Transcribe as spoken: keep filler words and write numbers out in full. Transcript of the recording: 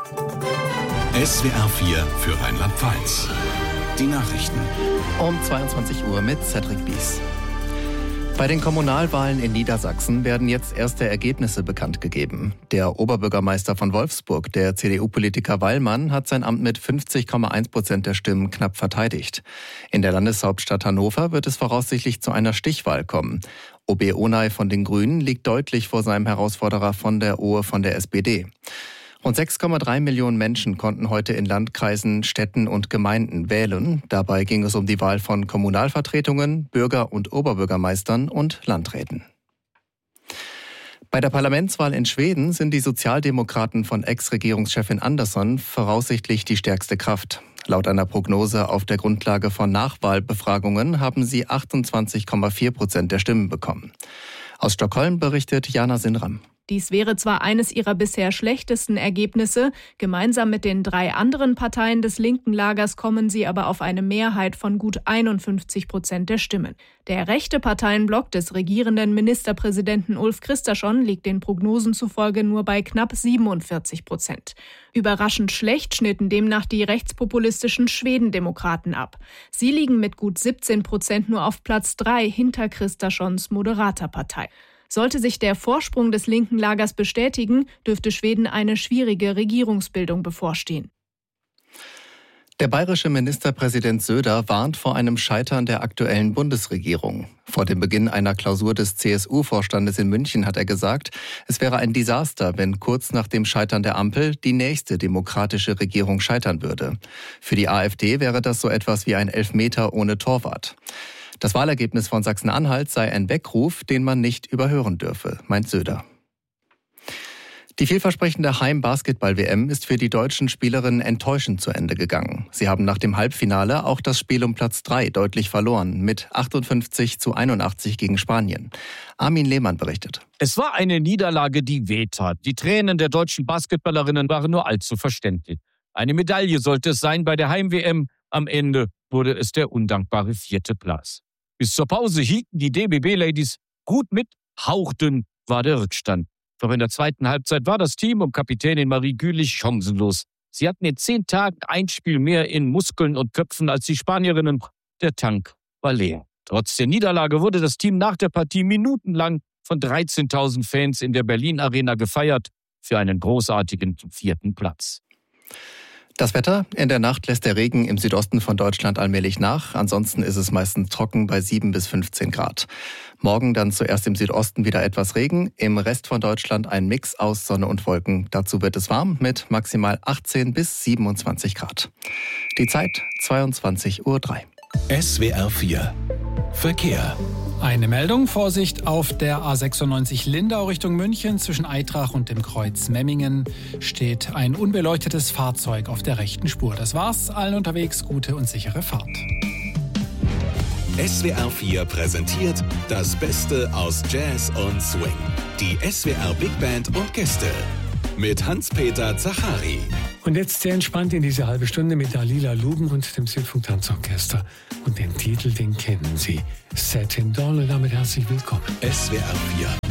S W R vier für Rheinland-Pfalz. Die Nachrichten. Um zweiundzwanzig Uhr mit Cedric Bies. Bei den Kommunalwahlen in Niedersachsen werden jetzt erste Ergebnisse bekannt gegeben. Der Oberbürgermeister von Wolfsburg, der C D U-Politiker Wallmann, hat sein Amt mit fünfzig Komma eins Prozent der Stimmen knapp verteidigt. In der Landeshauptstadt Hannover wird es voraussichtlich zu einer Stichwahl kommen. O B Onay von den Grünen liegt deutlich vor seinem Herausforderer von der Ohe von der S P D. Rund sechs Komma drei Millionen Menschen konnten heute in Landkreisen, Städten und Gemeinden wählen. Dabei ging es um die Wahl von Kommunalvertretungen, Bürger- und Oberbürgermeistern und Landräten. Bei der Parlamentswahl in Schweden sind die Sozialdemokraten von Ex-Regierungschefin Andersson voraussichtlich die stärkste Kraft. Laut einer Prognose auf der Grundlage von Nachwahlbefragungen haben sie achtundzwanzig Komma vier Prozent der Stimmen bekommen. Aus Stockholm berichtet Jana Sinram. Dies wäre zwar eines ihrer bisher schlechtesten Ergebnisse, gemeinsam mit den drei anderen Parteien des linken Lagers kommen sie aber auf eine Mehrheit von gut einundfünfzig Prozent der Stimmen. Der rechte Parteienblock des regierenden Ministerpräsidenten Ulf Kristersson liegt den Prognosen zufolge nur bei knapp siebenundvierzig Prozent. Überraschend schlecht schnitten demnach die rechtspopulistischen Schwedendemokraten ab. Sie liegen mit gut siebzehn Prozent nur auf Platz drei hinter Kristerssons Moderaterpartei. Sollte sich der Vorsprung des linken Lagers bestätigen, dürfte Schweden eine schwierige Regierungsbildung bevorstehen. Der bayerische Ministerpräsident Söder warnt vor einem Scheitern der aktuellen Bundesregierung. Vor dem Beginn einer Klausur des C S U-Vorstandes in München hat er gesagt, es wäre ein Desaster, wenn kurz nach dem Scheitern der Ampel die nächste demokratische Regierung scheitern würde. Für die AfD wäre das so etwas wie ein Elfmeter ohne Torwart. Das Wahlergebnis von Sachsen-Anhalt sei ein Weckruf, den man nicht überhören dürfe, meint Söder. Die vielversprechende Heim-Basketball-W M ist für die deutschen Spielerinnen enttäuschend zu Ende gegangen. Sie haben nach dem Halbfinale auch das Spiel um Platz drei deutlich verloren, mit achtundfünfzig zu einundachtzig gegen Spanien. Armin Lehmann berichtet. Es war eine Niederlage, die wehtat. Die Tränen der deutschen Basketballerinnen waren nur allzu verständlich. Eine Medaille sollte es sein bei der Heim-W M. Am Ende wurde es der undankbare vierte Platz. Bis zur Pause hielten die D B B-Ladies gut mit, hauchdünn war der Rückstand. Doch in der zweiten Halbzeit war das Team um Kapitänin Marie Gülich chancenlos. Sie hatten in zehn Tagen ein Spiel mehr in Muskeln und Köpfen als die Spanierinnen. Der Tank war leer. Trotz der Niederlage wurde das Team nach der Partie minutenlang von dreizehntausend Fans in der Berlin Arena gefeiert für einen großartigen vierten Platz. Das Wetter: In der Nacht lässt der Regen im Südosten von Deutschland allmählich nach. Ansonsten ist es meistens trocken bei sieben bis fünfzehn Grad. Morgen dann zuerst im Südosten wieder etwas Regen. Im Rest von Deutschland ein Mix aus Sonne und Wolken. Dazu wird es warm mit maximal achtzehn bis siebenundzwanzig Grad. Die Zeit zweiundzwanzig Uhr drei. S W R vier Verkehr. Eine Meldung: Vorsicht auf der A sechsundneunzig Lindau Richtung München. Zwischen Aitrach und dem Kreuz Memmingen steht ein unbeleuchtetes Fahrzeug auf der rechten Spur. Das war's. Allen unterwegs gute und sichere Fahrt. S W R vier präsentiert das Beste aus Jazz und Swing. Die S W R Big Band und Gäste mit Hans-Peter Zachari. Und jetzt sehr entspannt in diese halbe Stunde mit Dalila Luben und dem Südfunk Tanzorchester. Und den Titel, den kennen Sie. Satin Doll. Und damit herzlich willkommen. S W R vier